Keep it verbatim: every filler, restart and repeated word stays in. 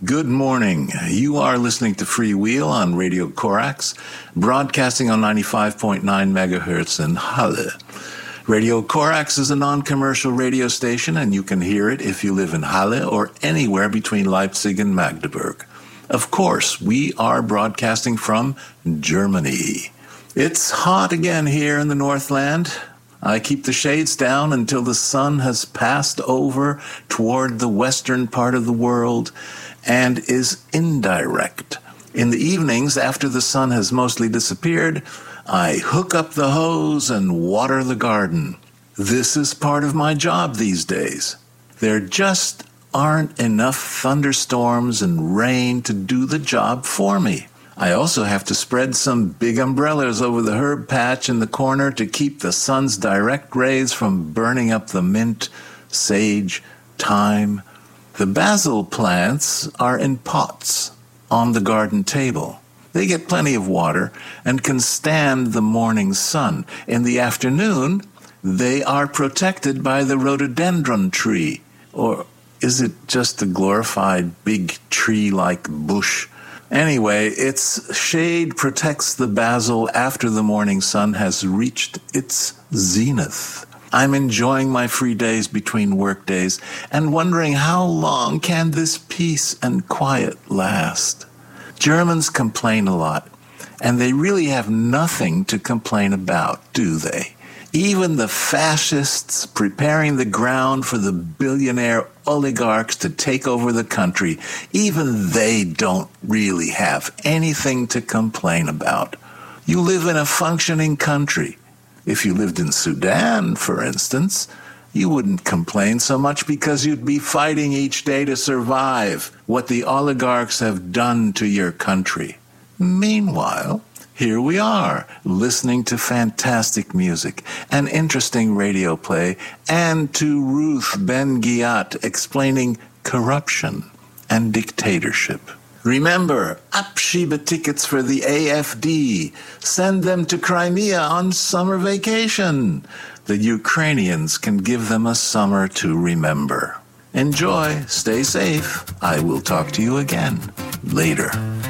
Good morning. You are listening to Freewheel on Radio Corax, broadcasting on ninety-five point nine megahertz in Halle. Radio Corax is a non-commercial radio station, and you can hear it if you live in Halle or anywhere between Leipzig and Magdeburg. Of course, we are broadcasting from Germany. It's hot again here in the Northland. I keep the shades down until the sun has passed over toward the western part of the world and is indirect. In the evenings, after the sun has mostly disappeared, I hook up the hose and water the garden. This is part of my job these days. There just aren't enough thunderstorms and rain to do the job for me. I also have to spread some big umbrellas over the herb patch in the corner to keep the sun's direct rays from burning up the mint, sage, thyme. The basil plants are in pots on the garden table. They get plenty of water and can stand the morning sun. In the afternoon, they are protected by the rhododendron tree. Or is it just a glorified big tree-like bush? Anyway, its shade protects the basil after the morning sun has reached its zenith. I'm enjoying my free days between work days and wondering how long can this peace and quiet last. Germans complain a lot, and they really have nothing to complain about, do they? Even the fascists preparing the ground for the billionaire oligarchs to take over the country, even they don't really have anything to complain about. You live in a functioning country. If you lived in Sudan, for instance, you wouldn't complain so much because you'd be fighting each day to survive what the oligarchs have done to your country. Meanwhile, here we are, listening to fantastic music, an interesting radio play, and to Ruth Ben-Ghiat explaining corruption and dictatorship. Remember, Abschiebe tickets for the A F D. Send them to Crimea on summer vacation. The Ukrainians can give them a summer to remember. Enjoy. Stay safe. I will talk to you again later.